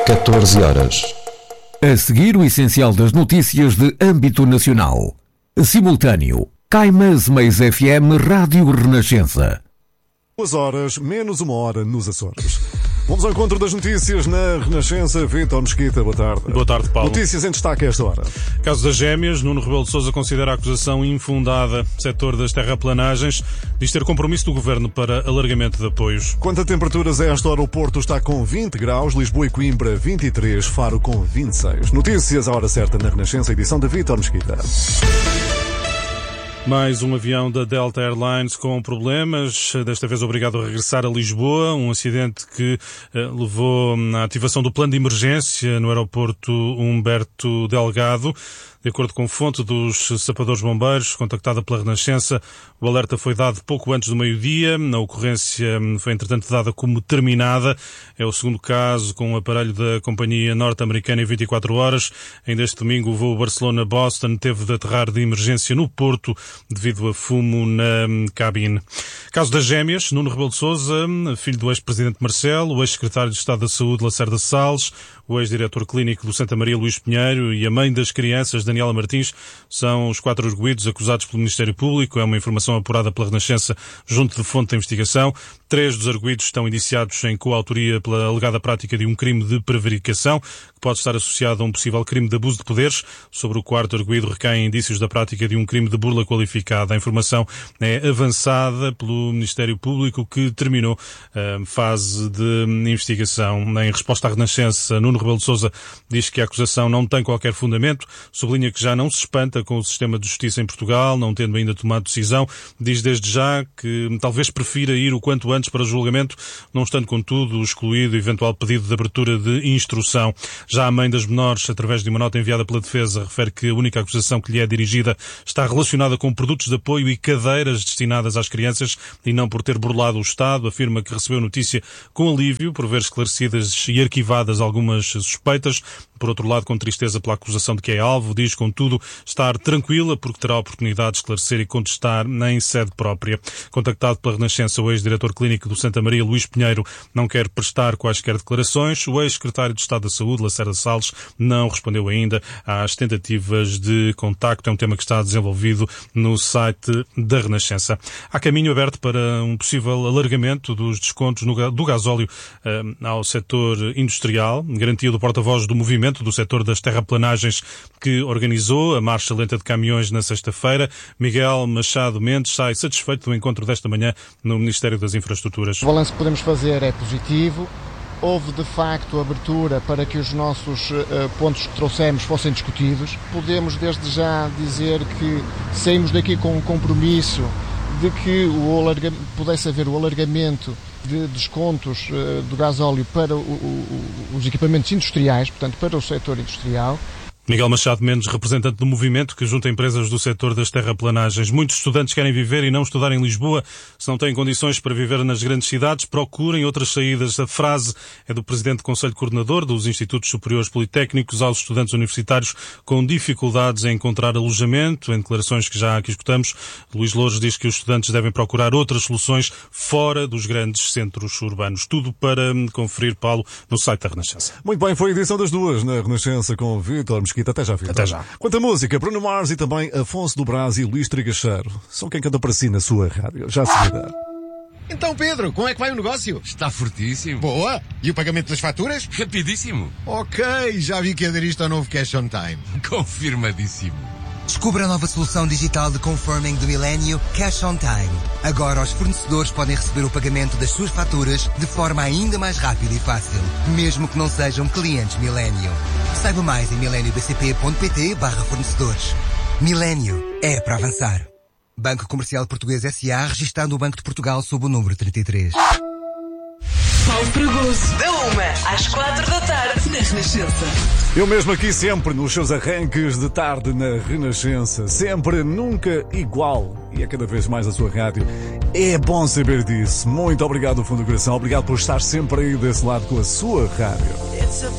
14 horas. A seguir, o essencial das notícias de âmbito nacional. Simultâneo. Caimãs Meias FM Rádio Renascença. 2 horas, menos 1 hora nos Açores. Vamos ao encontro das notícias na Renascença. Vítor Mesquita, boa tarde. Boa tarde, Paulo. Notícias em destaque a esta hora. Caso das gêmeas, Nuno Rebelo de Sousa considera a acusação infundada. O setor das terraplanagens diz ter compromisso do Governo para alargamento de apoios. Quanto a temperaturas, a esta hora o Porto está com 20 graus, Lisboa e Coimbra 23, Faro com 26. Notícias à hora certa na Renascença, edição de Vítor Mesquita. Mais um avião da Delta Airlines com problemas, desta vez obrigado a regressar a Lisboa. Um acidente que levou à ativação do plano de emergência no aeroporto Humberto Delgado. De acordo com fonte dos sapadores bombeiros, contactada pela Renascença, o alerta foi dado pouco antes do meio-dia. A ocorrência foi, entretanto, dada como terminada. É o segundo caso com um aparelho da companhia norte-americana em 24 horas. Ainda este domingo, o voo Barcelona-Boston teve de aterrar de emergência no Porto devido a fumo na cabine. Caso das gêmeas, Nuno Rebelo de Sousa, filho do ex-presidente Marcelo, o ex-secretário de Estado da Saúde, Lacerda Salles, o ex-diretor clínico do Santa Maria, Luís Pinheiro, e a mãe das crianças, Daniela Martins, são os 4 arguidos acusados pelo Ministério Público. É uma informação apurada pela Renascença junto de fonte de investigação. 3 dos arguidos estão indiciados em coautoria pela alegada prática de um crime de prevaricação, que pode estar associado a um possível crime de abuso de poderes. Sobre o 4º arguido recaem indícios da prática de um crime de burla qualificada. A informação é avançada pelo Ministério Público, que terminou a fase de investigação. Em resposta à Renascença, Nuno Rebelo de Sousa diz que a acusação não tem qualquer fundamento, sublinha que já não se espanta com o sistema de justiça em Portugal, não tendo ainda tomado decisão. Diz desde já que talvez prefira ir o quanto antes para julgamento, não estando, contudo, excluído o eventual pedido de abertura de instrução. Já a mãe das menores, através de uma nota enviada pela Defesa, refere que a única acusação que lhe é dirigida está relacionada com produtos de apoio e cadeiras destinadas às crianças e não por ter burlado o Estado. Afirma que recebeu notícia com alívio por ver esclarecidas e arquivadas algumas suspeitas. Por outro lado, com tristeza pela acusação de que é alvo, diz, contudo, estar tranquila porque terá a oportunidade de esclarecer e contestar em sede própria. Contactado pela Renascença, o ex-diretor clínico do Santa Maria, Luís Pinheiro, não quer prestar quaisquer declarações. O ex-secretário de Estado da Saúde, Lacerda Salles, não respondeu ainda às tentativas de contacto. É um tema que está desenvolvido no site da Renascença. Há caminho aberto para um possível alargamento dos descontos do gasóleo ao setor industrial. Garantia do porta-voz do movimento do setor das terraplanagens, que organizou a marcha lenta de caminhões na sexta-feira. Miguel Machado Mendes sai satisfeito do encontro desta manhã no Ministério das Infraestruturas. O balanço que podemos fazer é positivo. Houve, de facto, abertura para que os nossos pontos que trouxemos fossem discutidos. Podemos, desde já, dizer que saímos daqui com um compromisso de que pudesse haver o alargamento de descontos do gasóleo para os equipamentos industriais, portanto, para o setor industrial. Miguel Machado Mendes, representante do movimento que junta empresas do setor das terraplanagens. Muitos estudantes querem viver e não estudar em Lisboa. Se não têm condições para viver nas grandes cidades, procurem outras saídas. A frase é do presidente do Conselho Coordenador dos Institutos Superiores Politécnicos aos estudantes universitários com dificuldades em encontrar alojamento. Em declarações que já aqui escutamos, Luís Louros diz que os estudantes devem procurar outras soluções fora dos grandes centros urbanos. Tudo para conferir, Paulo, no site da Renascença. Muito bem, foi a edição das 2 na Renascença com Vítor Mesquita. Até já, Vítor. Até já. Quanto à música, Bruno Mars e também Afonso do Brás e Luís Trigacheiro são quem canta para si na sua rádio. Já se vira. Então, Pedro, como é que vai o negócio? Está fortíssimo. Boa! E o pagamento das faturas? Rapidíssimo. Ok, já vi que aderiste ao novo Cash on Time. Confirmadíssimo. Descubra a nova solução digital de confirming do Milênio, Cash on Time. Agora os fornecedores podem receber o pagamento das suas faturas de forma ainda mais rápida e fácil, mesmo que não sejam clientes Milênio. Saiba mais em milêniobcp.pt/fornecedores. Milênio é para avançar. Banco Comercial Português S.A. registado no Banco de Portugal sob o número 33. Paulo Fragoso, da 1 às 4 da tarde, na Renascença. Eu mesmo aqui sempre nos seus arranques de tarde na Renascença. Sempre, nunca igual. E é cada vez mais a sua rádio. É bom saber disso. Muito obrigado do fundo do coração. Obrigado por estar sempre aí desse lado com a sua rádio.